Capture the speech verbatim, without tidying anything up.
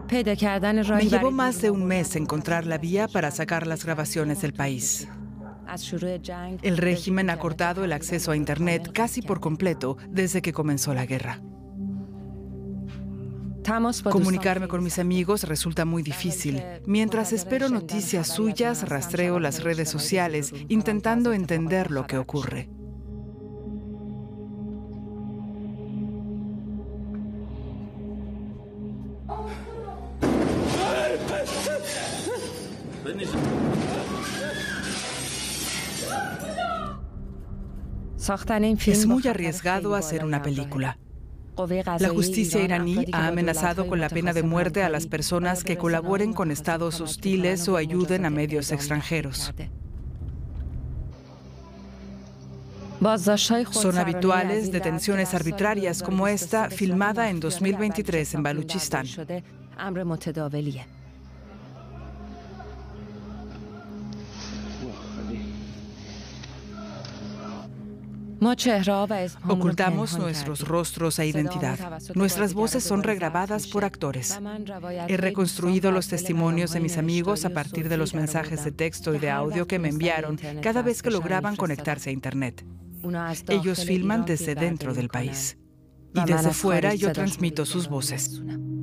Me llevó más de un mes encontrar la vía para sacar las grabaciones del país. El régimen ha cortado el acceso a Internet casi por completo desde que comenzó la guerra. Comunicarme con mis amigos resulta muy difícil. Mientras espero noticias suyas, rastreo las redes sociales, intentando entender lo que ocurre. Es muy arriesgado hacer una película. La justicia iraní ha amenazado con la pena de muerte a las personas que colaboren con estados hostiles o ayuden a medios extranjeros. Son habituales detenciones arbitrarias como esta, filmada en dos mil veintitrés en Baluchistán. Ocultamos nuestros rostros e identidad. Nuestras voces son regrabadas por actores. He reconstruido los testimonios de mis amigos a partir de los mensajes de texto y de audio que me enviaron cada vez que lograban conectarse a Internet. Ellos filman desde dentro del país. Y desde fuera yo transmito sus voces.